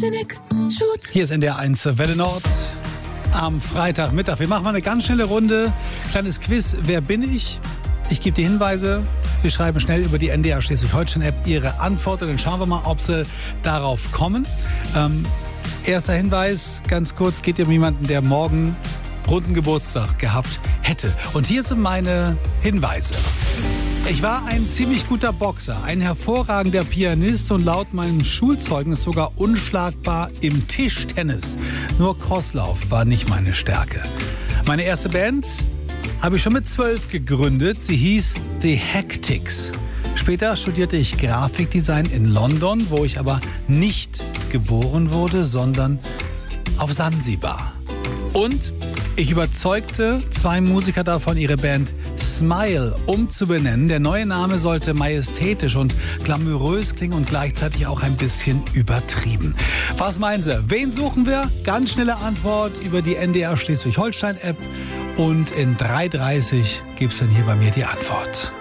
Hier ist NDR1 Welle Nord am Freitagmittag. Wir machen mal eine ganz schnelle Runde. Kleines Quiz. Wer bin ich? Ich gebe die Hinweise. Sie schreiben schnell über die NDR Schleswig-Holstein-App Ihre Antwort und dann schauen wir mal, ob Sie darauf kommen. Erster Hinweis, ganz kurz, geht um jemanden, der morgen runden Geburtstag gehabt hätte. Und hier sind meine Hinweise. Ich war ein ziemlich guter Boxer, ein hervorragender Pianist und laut meinem Schulzeugnis sogar unschlagbar im Tischtennis. Nur Crosslauf war nicht meine Stärke. Meine erste Band habe ich schon mit 12 gegründet. Sie hieß The Hectics. Später studierte ich Grafikdesign in London, wo ich aber nicht geboren wurde, sondern auf Sansibar. Und ich überzeugte 2 Musiker davon, ihre Band Smile umzubenennen. Der neue Name sollte majestätisch und glamourös klingen und gleichzeitig auch ein bisschen übertrieben. Was meinen Sie? Wen suchen wir? Ganz schnelle Antwort über die NDR Schleswig-Holstein-App. Und in 3:30 gibt es dann hier bei mir die Antwort.